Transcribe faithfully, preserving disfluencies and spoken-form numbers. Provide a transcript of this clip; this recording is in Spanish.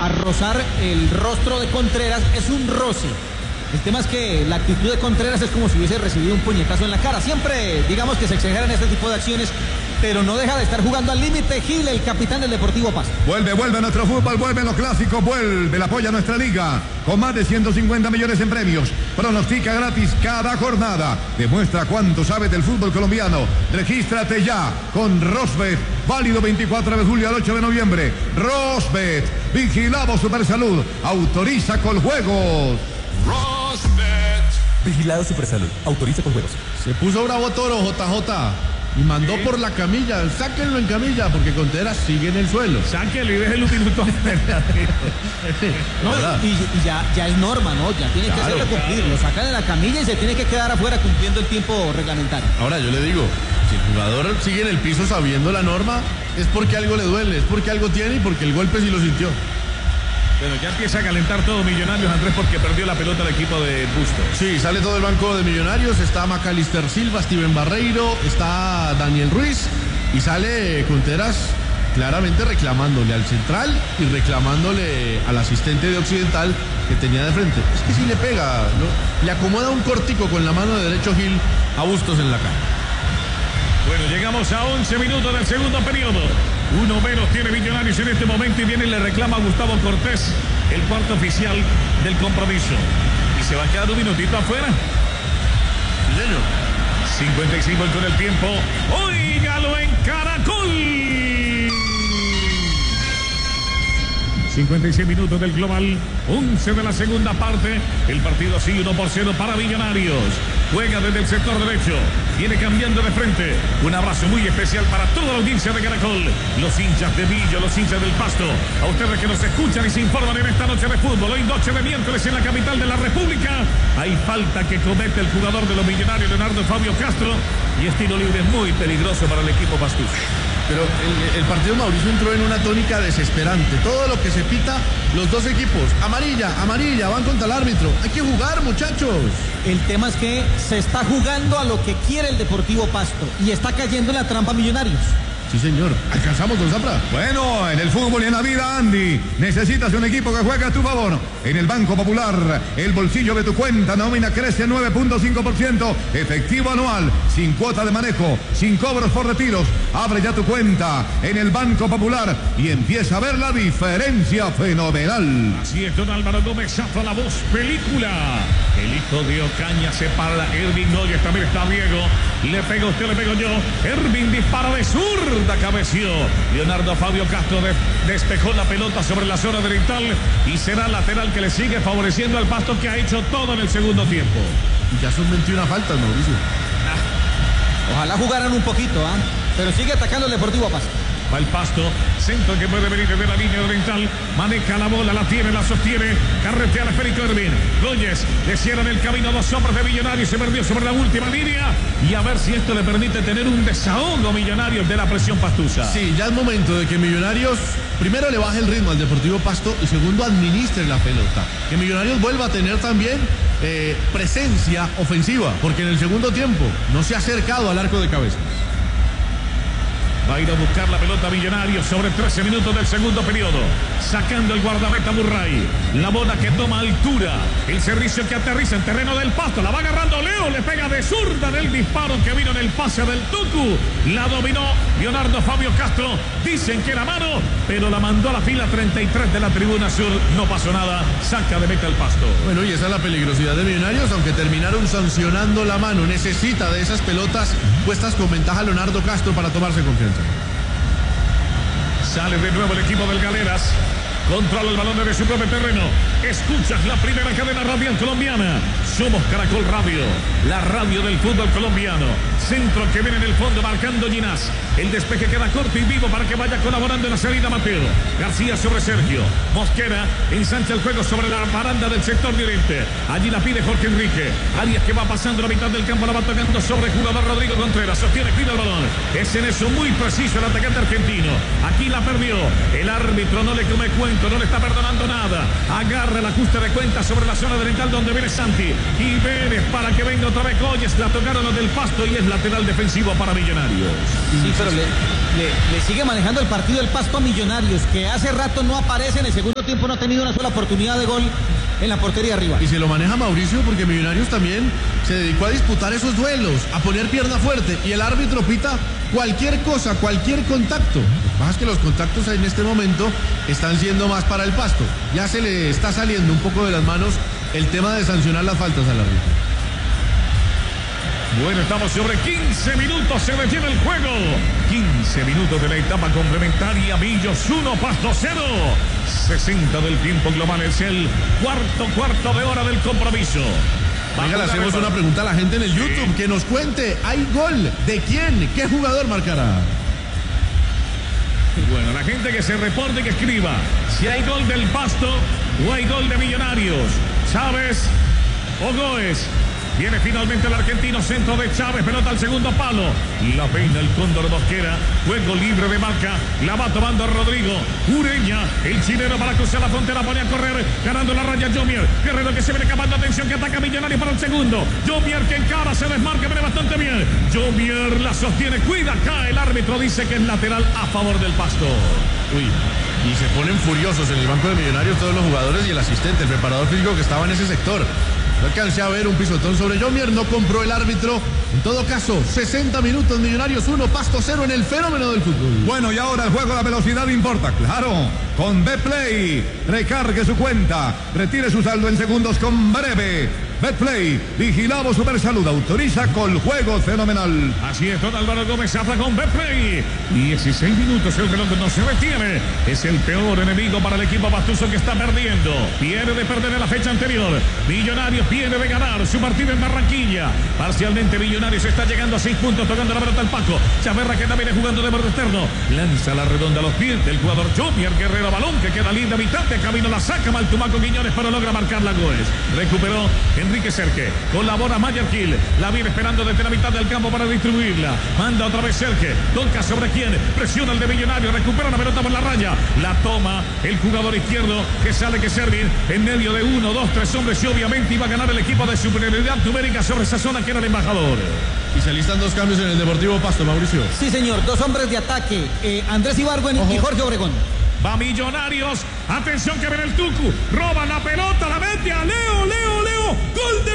a rozar el rostro de Contreras, es un roce. El tema es que la actitud de Contreras es como si hubiese recibido un puñetazo en la cara. Siempre, digamos que se exageran este tipo de acciones, pero no deja de estar jugando al límite Gil, el capitán del Deportivo Pasto. Vuelve, vuelve nuestro fútbol, vuelve lo clásico, vuelve, la apoya nuestra liga, con más de ciento cincuenta millones en premios. Pronostica gratis cada jornada. Demuestra cuánto sabes del fútbol colombiano. Regístrate ya con Rosbet, válido veinticuatro de julio al ocho de noviembre. Rosbet, vigilado Supersalud, autoriza con juegos. Rosbet. Vigilado Supersalud. Autoriza con juegos. Se puso bravo Toro, J J. Y mandó por la camilla. Sáquenlo en camilla porque Contreras sigue en el suelo. Sáquenlo y déjenlo un minuto. No, y, y ya, ya es norma, ¿no? Ya tiene claro, que hacerlo cumplir. Claro. Lo sacan de la camilla y se tiene que quedar afuera cumpliendo el tiempo reglamentario. Ahora yo le digo, si el jugador sigue en el piso sabiendo la norma, es porque algo le duele, es porque algo tiene y porque el golpe sí lo sintió. Pero ya empieza a calentar todo Millonarios, Andrés, porque perdió la pelota el equipo de Bustos. Sí, sale todo el banco de Millonarios. Está Macalister Silva, Steven Barreiro, está Daniel Ruiz y sale Contreras claramente reclamándole al central y reclamándole al asistente de Occidental que tenía de frente. Es que sí le pega, ¿no? Le acomoda un cortico con la mano de derecho Gil a Bustos en la cara. Bueno, llegamos a once minutos del segundo periodo. Uno menos tiene Millonarios en este momento y viene y le reclama a Gustavo Cortés, el cuarto oficial del compromiso. Y se va a quedar un minutito afuera. cincuenta y cinco con el tiempo. ¡Óigalo en Caracol! cincuenta y seis minutos del global, once de la segunda parte. El partido sigue uno por cero para Millonarios. Juega desde el sector derecho. Viene cambiando de frente. Un abrazo muy especial para toda la audiencia de Caracol. Los hinchas de Villa, los hinchas del Pasto. A ustedes que nos escuchan y se informan en esta noche de fútbol. Hoy noche de miércoles en la capital de la República. Hay falta que comete el jugador de los Millonarios, Leonardo Fabio Castro. Y es tiro libre muy peligroso para el equipo pastuso. Pero el, el partido Mauricio entró en una tónica desesperante. Todo lo que se pita, los dos equipos. Amarilla, amarilla, van contra el árbitro. Hay que jugar, muchachos. El tema es que se está jugando a lo que quiere el Deportivo Pasto y está cayendo en la trampa Millonarios. Sí, señor. ¿Alcanzamos, don Zafra? Bueno, en el fútbol y en la vida, Andy, necesitas un equipo que juegue a tu favor. En el Banco Popular, el bolsillo de tu cuenta nómina crece nueve punto cinco por ciento, efectivo anual, sin cuota de manejo, sin cobros por retiros. Abre ya tu cuenta en el Banco Popular y empieza a ver la diferencia fenomenal. Así es, don Álvaro Gómez Zafra, la voz película. El hijo de Ocaña se para. Ervin Noyes también está Diego. Le pega usted, le pego yo. Ervin dispara de zurda, cabeció. Leonardo Fabio Castro de, despejó la pelota sobre la zona oriental y será lateral que le sigue favoreciendo al Pasto, que ha hecho todo en el segundo tiempo. Y ya son veintiuna faltas, Mauricio. Ah. Ojalá jugaran un poquito, ¿ah? ¿eh? Pero sigue atacando el Deportivo Pasto. Va el Pasto, centro que puede venir desde la línea oriental, maneja la bola, la tiene, la sostiene, carretea al esférico Ervin. Núñez, le cierran el camino a dos hombres de Millonarios, se perdió sobre la última línea y a ver si esto le permite tener un desahogo Millonarios de la presión pastusa. Sí, ya es momento de que Millonarios primero le baje el ritmo al Deportivo Pasto y segundo administre la pelota. Que Millonarios vuelva a tener también eh, presencia ofensiva, porque en el segundo tiempo no se ha acercado al arco de cabeza. Va a ir a buscar la pelota Millonarios sobre trece minutos del segundo periodo. Sacando el guardameta Murray. La bola que toma altura. El servicio que aterriza en terreno del Pasto. La va agarrando Leo. Le pega de zurda del disparo que vino en el pase del Tucu. La dominó Leonardo Fabio Castro. Dicen que era mano, pero la mandó a la fila treinta y tres de la tribuna sur. No pasó nada. Saca de meta el Pasto. Bueno, y esa es la peligrosidad de Millonarios, aunque terminaron sancionando la mano. Necesita de esas pelotas puestas con ventaja Leonardo Castro para tomarse confianza. Sale de nuevo el equipo del Galeras. Controla el balón desde su propio terreno. Escuchas la primera cadena radial colombiana. Somos Caracol Radio, la radio del fútbol colombiano. Centro que viene en el fondo marcando Ginás. El despeje queda corto y vivo para que vaya colaborando en la salida Mateo. García sobre Sergio. Mosquera ensancha el juego sobre la baranda del sector de oriente. Allí la pide Jorge Enrique. Arias que va pasando la mitad del campo, la va tocando sobre el jugador Rodrigo Contreras. Sostiene, cuida el balón. Es en eso muy preciso el atacante argentino. Aquí la perdió. El árbitro no le come cuenta. No le está perdonando nada. jugada. Agarra el ajuste de cuenta sobre la zona delantal donde viene Santi. Y Vélez para que venga otra vez Goyes. La tocaron los del Pasto y es lateral defensivo para Millonarios. Sí, pero le, le, le sigue manejando el partido el Pasto a Millonarios, que hace rato no aparece en el segundo tiempo, no ha tenido una sola oportunidad de gol en la portería arriba. Y se lo maneja Mauricio porque Millonarios también se dedicó a disputar esos duelos, a poner pierna fuerte y el árbitro pita cualquier cosa, cualquier contacto. Lo que pasa es que los contactos en este momento están siendo más para el Pasto. Ya se le está saliendo un poco de las manos el tema de sancionar las faltas al árbitro. Bueno, estamos sobre quince minutos, se detiene el juego. quince minutos de la etapa complementaria. Millos uno, Pasto cero. sesenta del tiempo global, es el cuarto cuarto de hora del compromiso. Venga, le hacemos una pregunta a la gente en el YouTube, sí. Que nos cuente, ¿hay gol? ¿De quién? ¿Qué jugador marcará? Bueno, la gente que se reporte, que escriba si hay gol del Pasto o hay gol de Millonarios. Chávez o Goes. Viene finalmente el argentino, centro de Chávez, pelota al segundo palo. La peina el Cóndor Mosquera. Juego libre de marca. La va tomando Rodrigo Ureña. El chileno para cruzar la frontera, pone a correr. Ganando la raya Jomier. Guerrero que se viene escapando. Atención que ataca Millonarios para el segundo. Jomier que encara, se desmarca, viene bastante bien. Jomier la sostiene, cuida, cae. El árbitro dice que es lateral a favor del Pasto. Uy. Y se ponen furiosos en el banco de Millonarios todos los jugadores y el asistente, el preparador físico que estaba en ese sector. No alcancé a ver un pisotón sobre Jomier, no compró el árbitro. En todo caso, sesenta minutos, Millonarios uno, Pasto cero en el fenómeno del fútbol. Bueno, y ahora el juego, la velocidad importa, claro. Con Betplay, recargue su cuenta, retire su saldo en segundos con breve. Betplay, vigilado Supersalud, autoriza con juego fenomenal. Así es, don Álvaro Gómez habla con Betplay. dieciséis minutos, el reloj no se detiene. Es el peor enemigo para el equipo pastuso que está perdiendo. Viene de perder en la fecha anterior. Millonarios viene de ganar su partido en Barranquilla. Parcialmente Millonarios está llegando a seis puntos, tocando la pelota al Paco. Chaverra que también viene jugando de borde externo. Lanza la redonda a los pies del jugador Jomier Guerrero, balón que queda linda, mitad de camino, la saca Maltumaco Quiñones, pero logra marcar la Goes. Recuperó Enrique Serque, colabora Mayer Kill, la viene esperando desde la mitad del campo para distribuirla, manda otra vez Serque, toca sobre quién, presiona el de Millonario, recupera la pelota por la raya, la toma el jugador izquierdo que sale que servir en medio de uno, dos, tres hombres y obviamente iba a ganar el equipo de superioridad numérica sobre esa zona que era el embajador. Y se alistan dos cambios en el Deportivo Pasto, Mauricio. Sí, señor, dos hombres de ataque, eh, Andrés Ibargüen y Jorge Obregón. Va Millonarios, atención que viene el Tucu, roba la pelota, la mete a Leo, Leo, Leo, gol de